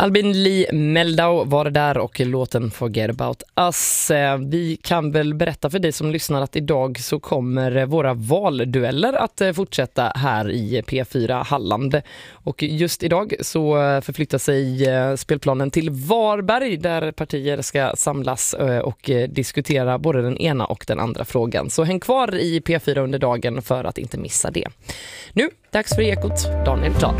Albin Lee Meldau var det där och låten Forget About Us. Vi kan väl berätta för dig som lyssnar att idag så kommer våra valdueller att fortsätta här i P4 Halland. Och just idag så förflyttar sig spelplanen till Varberg där partier ska samlas och diskutera både den ena och den andra frågan. Så häng kvar i P4 under dagen för att inte missa det. Nu, dags för Ekot, Daniel Klar.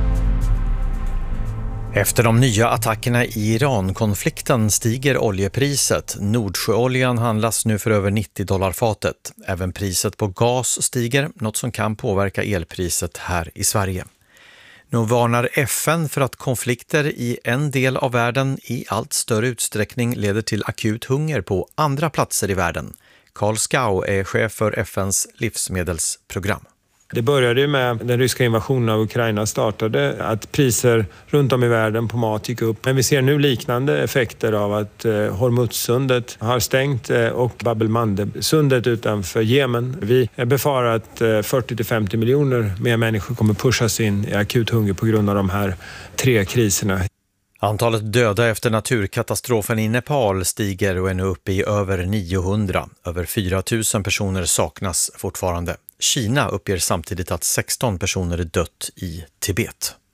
Efter de nya attackerna i Iran-konflikten stiger oljepriset. Nordsjöoljan handlas nu för över $90 fatet. Även priset på gas stiger, något som kan påverka elpriset här i Sverige. Nu varnar FN för att konflikter i en del av världen i allt större utsträckning leder till akut hunger på andra platser i världen. Carl Skau är chef för FNs livsmedelsprogram. Det började ju med den ryska invasionen av Ukraina startade, att priser runt om i världen på mat gick upp. Men vi ser nu liknande effekter av att Hormuzsundet har stängt och Bab el-Mandeb-sundet utanför Jemen. Vi befarar att 40-50 miljoner mer människor kommer pushas in i akut hunger på grund av de här 3 kriserna. Antalet döda efter naturkatastrofen i Nepal stiger och är nu uppe i över 900. Över 4 000 personer saknas fortfarande. Kina uppger samtidigt att 16 personer är dött i Tibet.